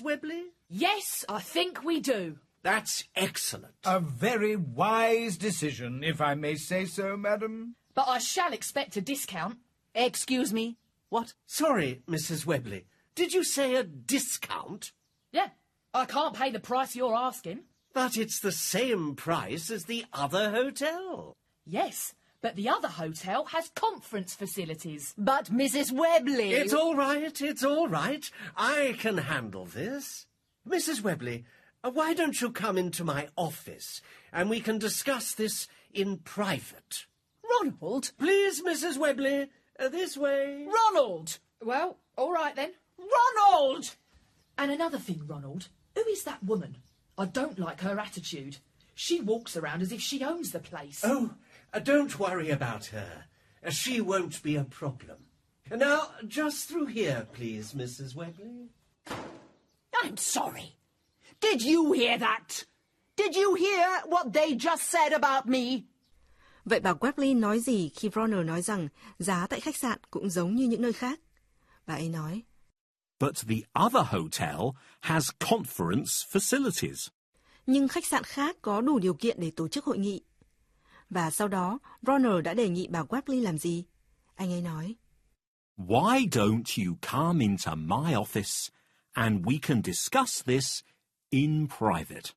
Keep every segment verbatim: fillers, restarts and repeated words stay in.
Webley? Yes, I think we do. That's excellent. A very wise decision, if I may say so, madam. But I shall expect a discount. Excuse me, what? Sorry, Missus Webley. Did you say a discount? Yeah, I can't pay the price you're asking. But it's the same price as the other hotel. Yes, but the other hotel has conference facilities. But Missus Webley... It's all right, it's all right. I can handle this. Missus Webley, uh, why don't you come into my office and we can discuss this in private? Ronald? Please, Missus Webley, uh, this way. Ronald! Well, all right then. Ronald! And another thing, Ronald, who is that woman? I don't like her attitude. She walks around as if she owns the place. Oh, uh, don't worry about her. Uh, she won't be a problem. Now, just through here, please, Missus Webley. I'm sorry. Did you hear that? Did you hear what they just said about me? Vậy bà Webley nói gì khi Ronald nói rằng giá tại khách sạn cũng giống như những nơi khác? Bà ấy nói, But the other hotel has conference facilities. nhưng khách sạn khác có đủ điều kiện để tổ chức hội nghị. Và sau đó, Ronald đã đề nghị bà Webley làm gì? Anh ấy nói, Why don't you come into my office and we can discuss this in private?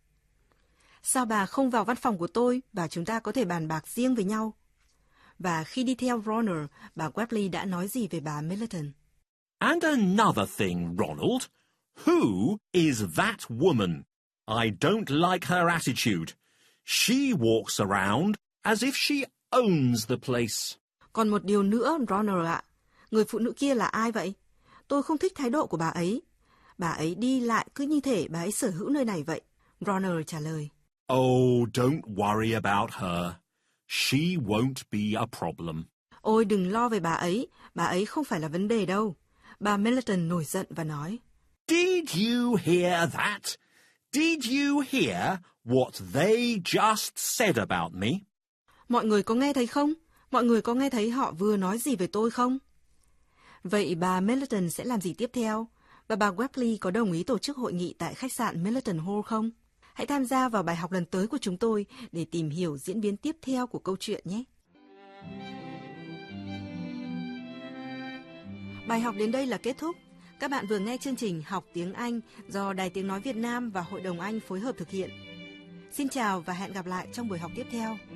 sao bà không vào văn phòng của tôi và chúng ta có thể bàn bạc riêng với nhau? Và khi đi theo Ronald, bà Webley đã nói gì về bà Middleton? And another thing, Ronald. Who is that woman? I don't like her attitude. She walks around as if she owns the place. Còn một điều nữa, Ronald ạ. Người phụ nữ kia là ai vậy? Tôi không thích thái độ của bà ấy. Bà ấy đi lại cứ như thể bà ấy sở hữu nơi này vậy. Ronald trả lời. Oh, don't worry about her. She won't be a problem. Ôi đừng lo về bà ấy. Bà ấy không phải là vấn đề đâu. Bà Middleton nổi giận và nói. Did you hear that? Did you hear what they just said about me? Mọi người có nghe thấy không? Mọi người có nghe thấy họ vừa nói gì về tôi không? Vậy bà Middleton sẽ làm gì tiếp theo? Và bà Webley có đồng ý tổ chức hội nghị tại khách sạn Middleton Hall không? Hãy tham gia vào bài học lần tới của chúng tôi để tìm hiểu diễn biến tiếp theo của câu chuyện nhé. Bài học đến đây là kết thúc. Các bạn vừa nghe chương trình Học tiếng Anh do Đài Tiếng Nói Việt Nam và Hội đồng Anh phối hợp thực hiện. Xin chào và hẹn gặp lại trong buổi học tiếp theo.